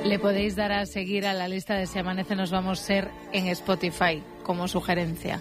Le podéis dar a seguir a la lista de Si Amanece Nos Vamos Ser en Spotify, como sugerencia.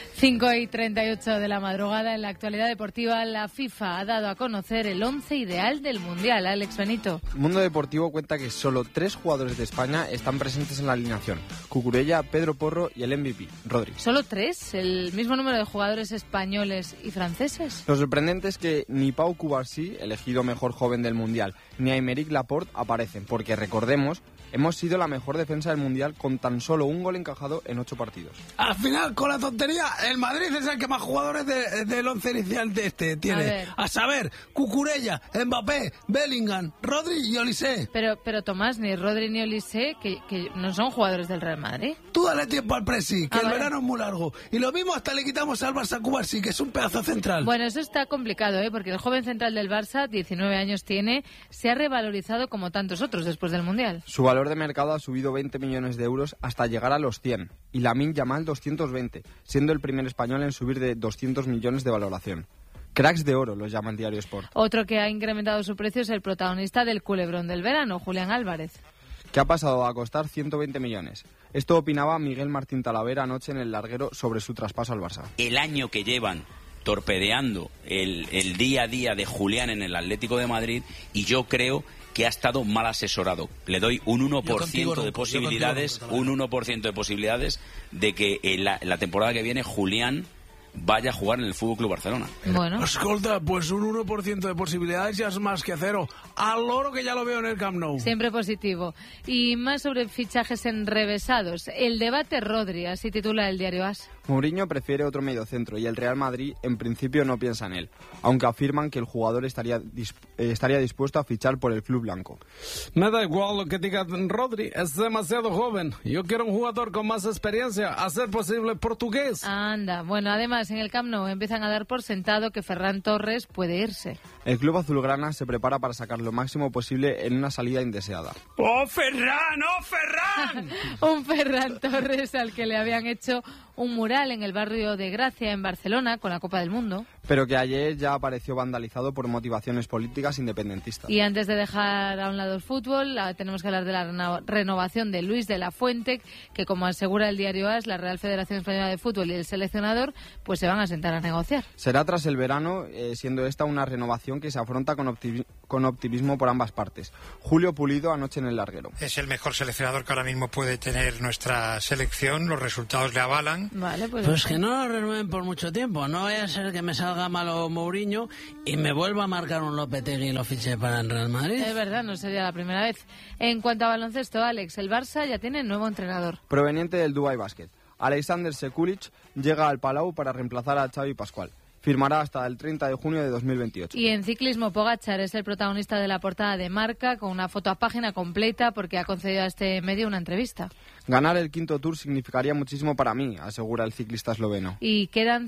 5:38 de la madrugada. En la actualidad deportiva, la FIFA ha dado a conocer el 11 ideal del Mundial. Alex Benito. Mundo Deportivo cuenta que solo 3 jugadores de España están presentes en la alineación: Cucurella, Pedro Porro y el MVP, Rodri. ¿Solo 3? ¿El mismo número de jugadores españoles y franceses? Lo sorprendente es que ni Pau Cubarsí, elegido mejor joven del Mundial, ni Aymeric Laporte aparecen, porque recordemos, hemos sido la mejor defensa del Mundial con tan solo un gol encajado en 8 partidos. Al final, con la tontería, el Madrid es el que más jugadores del once inicial de este tiene. A saber, Cucurella, Mbappé, Bellingham, Rodri y Olise. Pero Tomás, ni Rodri ni Olise, que no son jugadores del Real Madrid. Tú dale tiempo al Presi, que el verano es muy largo. Y lo mismo hasta le quitamos al Barça Cubarsí, que es un pedazo central. Bueno, eso está complicado, porque el joven central del Barça, 19 años tiene, se ha revalorizado como tantos otros después del Mundial. Su valor de mercado ha subido 20 millones de euros hasta llegar a los 100. Y Lamine Yamal 220, siendo el primer español en subir de 200 millones de valoración. Cracks de oro los llama el diario Sport. Otro que ha incrementado su precio es el protagonista del culebrón del verano, Julián Álvarez, que ha pasado a costar 120 millones. Esto opinaba Miguel Martín Talavera anoche en El Larguero sobre su traspaso al Barça. El año que llevan torpedeando el día a día de Julián en el Atlético de Madrid, y yo creo que ha estado mal asesorado. Le doy un 1% de posibilidades, un 1% de posibilidades de que la temporada que viene Julián vaya a jugar en el Fútbol Club Barcelona. Bueno. Escolta, pues un 1% de posibilidades ya es más que cero. Al loro que ya lo veo en el Camp Nou. Siempre positivo. Y más sobre fichajes enrevesados. El debate Rodri, así titula el diario AS. Mourinho prefiere otro mediocentro y el Real Madrid en principio no piensa en él, aunque afirman que el jugador estaría dispuesto a fichar por el club blanco. Me da igual lo que diga Rodri, es demasiado joven. Yo quiero un jugador con más experiencia, a ser posible portugués. Anda, bueno, además en el Camp Nou empiezan a dar por sentado que Ferran Torres puede irse. El club azulgrana se prepara para sacar lo máximo posible en una salida indeseada. ¡Oh, Ferran! ¡Oh, Ferran! Un Ferran Torres al que le habían hecho un mural en el barrio de Gracia, en Barcelona, con la Copa del Mundo. Pero que ayer ya apareció vandalizado por motivaciones políticas independentistas. Y antes de dejar a un lado el fútbol, tenemos que hablar de la renovación de Luis de la Fuente, que como asegura el diario AS, la Real Federación Española de Fútbol y el seleccionador, pues se van a sentar a negociar. Será tras el verano, siendo esta una renovación que se afronta con optimismo por ambas partes. Julio Pulido anoche en El Larguero. Es el mejor seleccionador que ahora mismo puede tener nuestra selección, los resultados le avalan. Vale, pues que no lo renueven por mucho tiempo, no vaya a ser que me salga malo Mourinho y me vuelva a marcar un Lopetegui y lo fiche para el Real Madrid. Es verdad, no sería la primera vez. En cuanto a baloncesto, Alex, el Barça ya tiene nuevo entrenador. Proveniente del Dubai Basket, Alexander Sekulic llega al Palau para reemplazar a Xavi Pascual. Firmará hasta el 30 de junio de 2028. Y en ciclismo, Pogačar es el protagonista de la portada de Marca, con una foto a página completa porque ha concedido a este medio una entrevista. Ganar el quinto Tour significaría muchísimo para mí, asegura el ciclista esloveno. Y quedan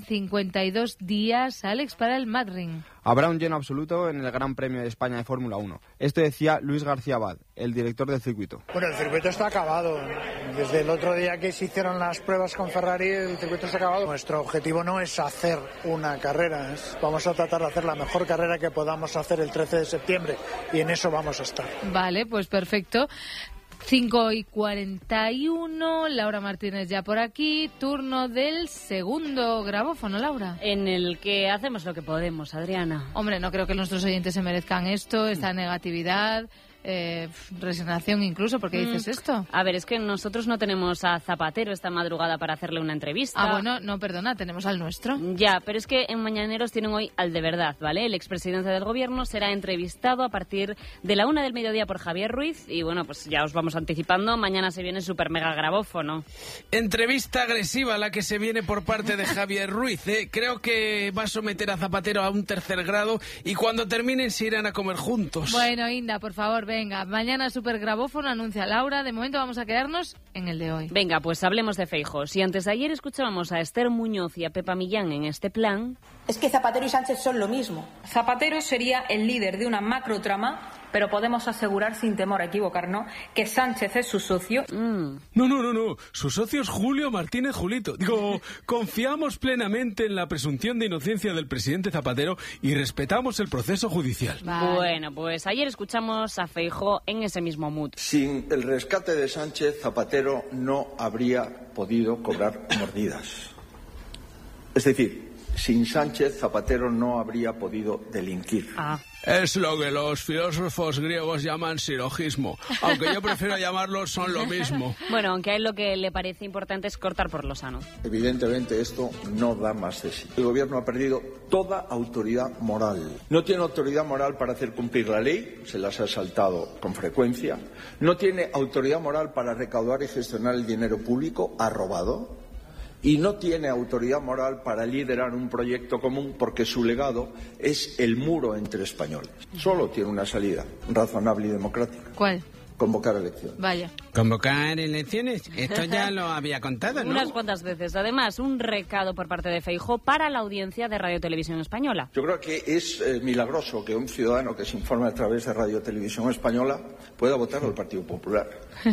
52 días, Alex, para el Madrid. Habrá un lleno absoluto en el Gran Premio de España de Fórmula 1. Esto decía Luis García Abad, el director del circuito. Bueno, el circuito está acabado. Desde el otro día que se hicieron las pruebas con Ferrari, el circuito está acabado. Nuestro objetivo no es hacer una carrera, vamos a tratar de hacer la mejor carrera que podamos hacer el 13 de septiembre y en eso vamos a estar. Vale, pues perfecto. 5:41, Laura Martínez ya por aquí, turno del segundo grabófono, Laura. En el que hacemos lo que podemos, Adriana. Hombre, no creo que nuestros oyentes se merezcan esto, esta negatividad, resignación incluso, ¿por qué dices esto? A ver, es que nosotros no tenemos a Zapatero esta madrugada para hacerle una entrevista. Ah, bueno, no, perdona, tenemos al nuestro. Ya, pero es que en Mañaneros tienen hoy al de verdad, ¿vale? El expresidente del gobierno será entrevistado a partir de la 1 del mediodía por Javier Ruiz y bueno, pues ya os vamos anticipando, mañana se viene super mega grabófono. Entrevista agresiva la que se viene por parte de Javier Ruiz, ¿eh? Creo que va a someter a Zapatero a un tercer grado y cuando terminen se irán a comer juntos. Bueno, Inda, por favor, venga, mañana super grabófono, anuncia Laura. De momento vamos a quedarnos en el de hoy. Venga, pues hablemos de Feijóo. Si antes de ayer escuchábamos a Esther Muñoz y a Pepa Millán en este plan... Es que Zapatero y Sánchez son lo mismo. Zapatero sería el líder de una macrotrama pero podemos asegurar sin temor a equivocarnos que Sánchez es su socio. No. Su socio es Julio Martínez Julito. Digo, confiamos plenamente en la presunción de inocencia del presidente Zapatero y respetamos el proceso judicial. Vale. Bueno, pues ayer escuchamos a Feijóo en ese mismo mood. Sin el rescate de Sánchez, Zapatero no habría podido cobrar mordidas. Es decir, sin Sánchez, Zapatero no habría podido delinquir. Es lo que los filósofos griegos llaman silogismo, aunque yo prefiero llamarlos son lo mismo. Bueno, aunque a él lo que le parece importante es cortar por lo sano. Evidentemente esto no da más de sí. El gobierno ha perdido toda autoridad moral. No tiene autoridad moral para hacer cumplir la ley, se las ha saltado con frecuencia. No tiene autoridad moral para recaudar y gestionar el dinero público, ha robado. Y no tiene autoridad moral para liderar un proyecto común porque su legado es el muro entre españoles. Solo tiene una salida razonable y democrática. ¿Cuál? Convocar elecciones. Vaya. ¿Convocar elecciones? Esto ya lo había contado, ¿no? Unas cuantas veces. Además, un recado por parte de Feijóo para la audiencia de Radio Televisión Española. Yo creo que es milagroso que un ciudadano que se informe a través de Radio Televisión Española pueda votar al Partido Popular.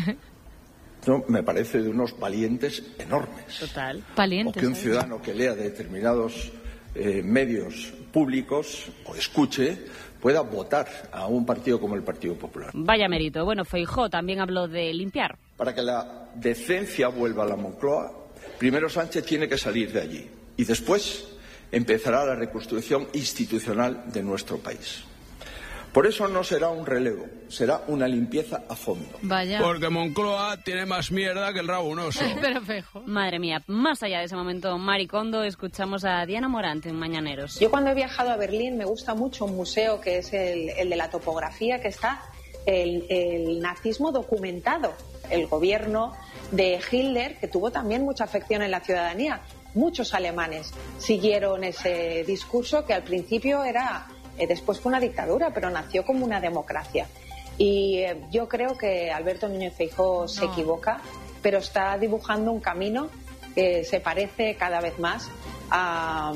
No, me parece de unos valientes enormes. Total. Valientes. O que un ciudadano que lea determinados medios públicos o escuche pueda votar a un partido como el Partido Popular. Vaya mérito. Bueno, Feijóo también habló de limpiar. Para que la decencia vuelva a la Moncloa, primero Sánchez tiene que salir de allí y después empezará la reconstrucción institucional de nuestro país. Por eso no será un relevo, será una limpieza a fondo. Vaya. Porque Moncloa tiene más mierda que el rabo un oso. Pero Feijóo. Madre mía, más allá de ese momento maricondo, escuchamos a Diana Morante en Mañaneros. Yo cuando he viajado a Berlín me gusta mucho un museo que es el de la topografía, que está el nazismo documentado. El gobierno de Hitler, que tuvo también mucha afección en la ciudadanía. Muchos alemanes siguieron ese discurso que al principio era... Después fue una dictadura, pero nació como una democracia. Y yo creo que Alberto Núñez Feijóo se equivoca, pero está dibujando un camino que se parece cada vez más a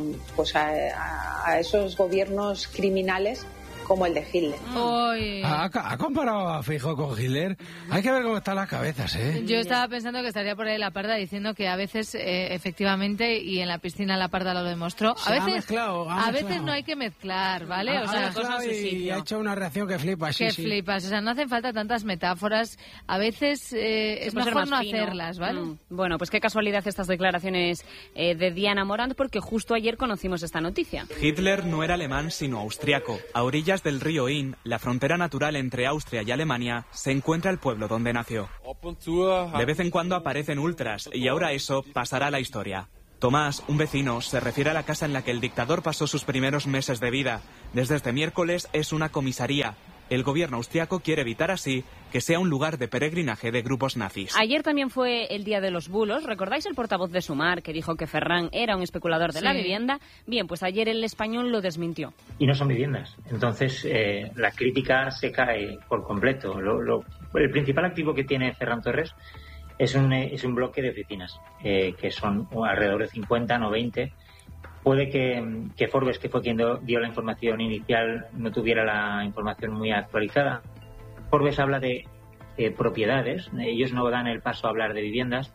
esos gobiernos criminales como el de Hitler. ¿Ha comparado a Feijóo con Hitler? Hay que ver cómo están las cabezas, ¿eh? Yo estaba pensando que estaría por ahí la Parda diciendo que a veces, efectivamente, y en la piscina la Parda lo demostró, a veces no hay que mezclar, ¿vale? Y ha hecho una reacción que flipas. Flipas, o sea, no hacen falta tantas metáforas, a veces es mejor no hacerlas, ¿vale? Bueno, pues qué casualidad estas declaraciones de Diana Morant, porque justo ayer conocimos esta noticia. Hitler no era alemán, sino austriaco. A orillas del río Inn, la frontera natural entre Austria y Alemania, se encuentra el pueblo donde nació. De vez en cuando aparecen ultras y ahora eso pasará a la historia. Tomás, un vecino, se refiere a la casa en la que el dictador pasó sus primeros meses de vida. Desde este miércoles es una comisaría. El gobierno austriaco quiere evitar así que sea un lugar de peregrinaje de grupos nazis. Ayer también fue el día de los bulos. ¿Recordáis el portavoz de Sumar que dijo que Ferran era un especulador de la vivienda? Bien, pues ayer el Español lo desmintió. Y no son viviendas. Entonces, la crítica se cae por completo. El principal activo que tiene Ferran Torres es un bloque de oficinas, que son alrededor de 50, no 20. Puede que Forbes, que fue quien dio la información inicial, no tuviera la información muy actualizada. Forbes habla de propiedades, ellos no dan el paso a hablar de viviendas.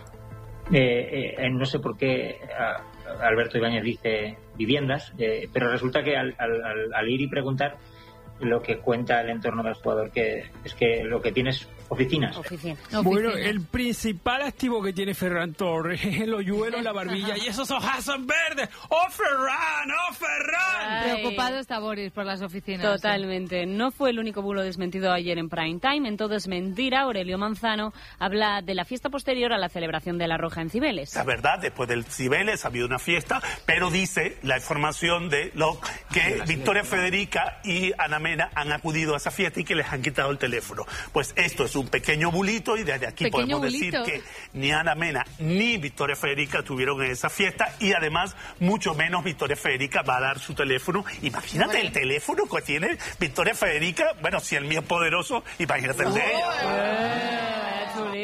No sé por qué Alberto Ibáñez dice viviendas, pero resulta que al ir y preguntar, lo que cuenta el entorno del jugador que es que lo que tiene es oficinas. Bueno, el principal activo que tiene Ferran Torres es el hoyuelo en la barbilla y esos ojazos verdes. ¡Oh, Ferran! ¡Oh, Ferran! Preocupado está Boris por las oficinas. Totalmente. No fue el único bulo desmentido ayer en Prime Time. En Todo es Mentira, Aurelio Manzano habla de la fiesta posterior a la celebración de la Roja en Cibeles. La verdad, después del Cibeles ha habido una fiesta, pero dice la información de que Victoria Federica y Ana Mena han acudido a esa fiesta y que les han quitado el teléfono. Pues esto es un pequeño bulito y desde aquí podemos decir que ni Ana Mena ni Victoria Federica estuvieron en esa fiesta y además mucho menos Victoria Federica va a dar su teléfono. Imagínate el teléfono que tiene Victoria Federica. Bueno, si el mío es poderoso, imagínate el de ella.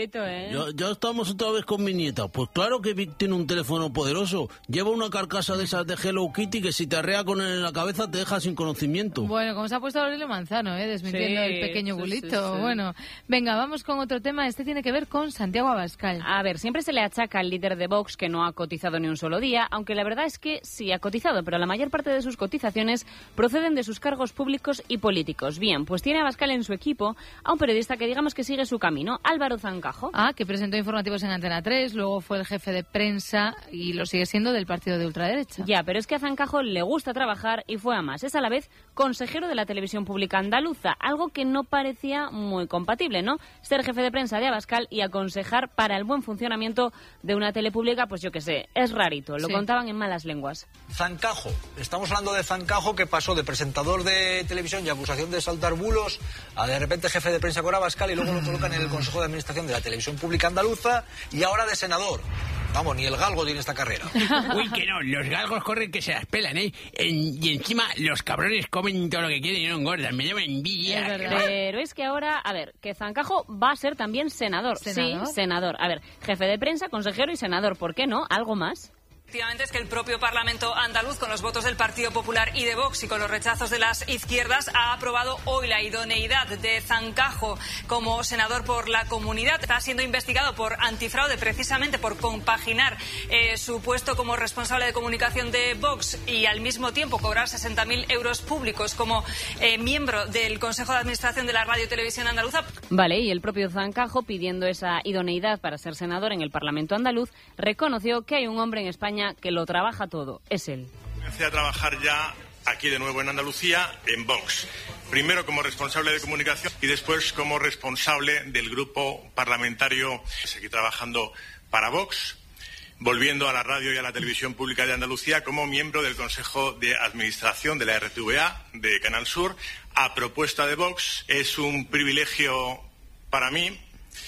Cuidadito, ¿eh? Ya estamos otra vez con mi nieta. Pues claro que Vic tiene un teléfono poderoso. Lleva una carcasa de esas de Hello Kitty que si te arrea con él en la cabeza te deja sin conocimiento. Bueno, como se ha puesto Aurelio Manzano, desmintiendo el pequeño bulito. Sí. Bueno, venga, vamos con otro tema. Este tiene que ver con Santiago Abascal. A ver, siempre se le achaca al líder de Vox que no ha cotizado ni un solo día, aunque la verdad es que sí ha cotizado, pero la mayor parte de sus cotizaciones proceden de sus cargos públicos y políticos. Bien, pues tiene Abascal en su equipo a un periodista que digamos que sigue su camino, Álvaro Zancajo. Que presentó informativos en Antena 3, luego fue el jefe de prensa y lo sigue siendo del partido de ultraderecha. Ya, pero es que a Zancajo le gusta trabajar y fue a más. Es a la vez consejero de la televisión pública andaluza, algo que no parecía muy compatible, ¿no? Ser jefe de prensa de Abascal y aconsejar para el buen funcionamiento de una tele pública, pues yo qué sé, es rarito, lo contaban en malas lenguas. Zancajo, estamos hablando de Zancajo, que pasó de presentador de televisión y acusación de saltar bulos a de repente jefe de prensa con Abascal y luego lo colocan en el Consejo de Administración de la Televisión Pública Andaluza y ahora de senador. Vamos, ni el galgo tiene esta carrera. Uy, que no, los galgos corren que se las pelan, ¿eh? Y encima los cabrones comen todo lo que quieren y no engordan, me llaman envidia. Pero es que ahora, a ver, que Zancajo va a ser también senador. ¿Senador? Sí, senador. A ver, jefe de prensa, consejero y senador, ¿por qué no? ¿Algo más? Efectivamente, es que el propio Parlamento andaluz, con los votos del Partido Popular y de Vox y con los rechazos de las izquierdas, ha aprobado hoy la idoneidad de Zancajo como senador por la comunidad. Está siendo investigado por antifraude, precisamente por compaginar su puesto como responsable de comunicación de Vox y al mismo tiempo cobrar 60.000 euros públicos como miembro del Consejo de Administración de la Radio y Televisión Andaluza. Vale, y el propio Zancajo, pidiendo esa idoneidad para ser senador en el Parlamento andaluz, reconoció que hay un hombre en España que lo trabaja todo, es él. Comencé a trabajar ya aquí de nuevo en Andalucía, en Vox. Primero como responsable de comunicación y después como responsable del grupo parlamentario. Seguí trabajando para Vox, volviendo a la radio y a la televisión pública de Andalucía como miembro del Consejo de Administración de la RTVA, de Canal Sur, a propuesta de Vox. Es un privilegio para mí,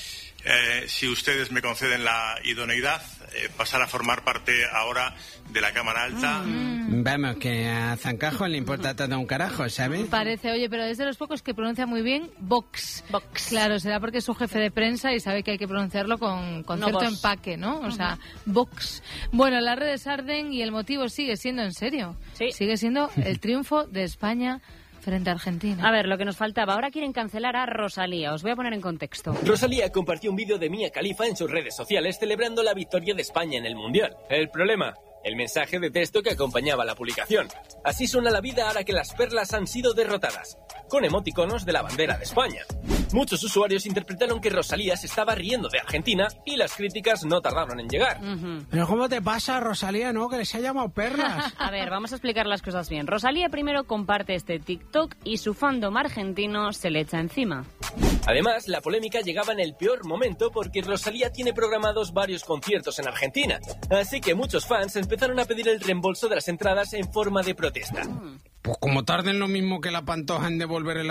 si ustedes me conceden la idoneidad, pasar a formar parte ahora de la Cámara Alta. Vamos, que a Zancajo le importa todo un carajo, ¿sabes? Parece, oye, pero es de los pocos que pronuncia muy bien Vox. Claro, será porque es su jefe de prensa y sabe que hay que pronunciarlo con cierto empaque, ¿no? O sea, Vox. Bueno, las redes arden y el motivo sigue siendo en serio. Sí. Sigue siendo el triunfo de España frente a Argentina. A ver, lo que nos faltaba. Ahora quieren cancelar a Rosalía. Os voy a poner en contexto. Rosalía compartió un vídeo de Mia Khalifa en sus redes sociales celebrando la victoria de España en el Mundial. El problema: el mensaje de texto que acompañaba la publicación. Así suena la vida ahora que las perlas han sido derrotadas, con emoticonos de la bandera de España. Muchos usuarios interpretaron que Rosalía se estaba riendo de Argentina y las críticas no tardaron en llegar. Pero ¿cómo te pasa, Rosalía, no? Que les ha llamado perlas. A ver, vamos a explicar las cosas bien. Rosalía primero comparte este TikTok y su fandom argentino se le echa encima. Además, la polémica llegaba en el peor momento porque Rosalía tiene programados varios conciertos en Argentina. Así que muchos fans empezaron a pedir el reembolso de las entradas en forma de protesta. Pues como tarden lo mismo que la Pantoja en devolver el